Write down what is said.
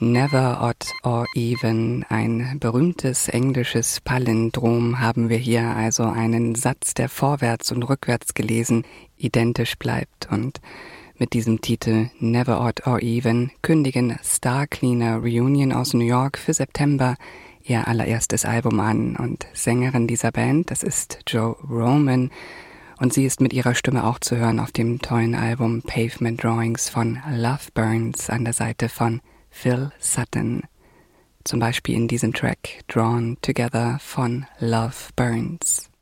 Never, odd or even, ein berühmtes englisches Palindrom haben wir hier, also einen Satz, der vorwärts und rückwärts gelesen identisch bleibt. Und mit diesem Titel Never, odd or even kündigen Star Cleaner Reunion aus New York für September ihr allererstes Album an. Und Sängerin dieser Band, das ist Jo Roman. Und sie ist mit ihrer Stimme auch zu hören auf dem tollen Album Pavement Drawings von Love Burns an der Seite von Phil Sutton. Zum Beispiel in diesem Track Drawn Together von Love Burns.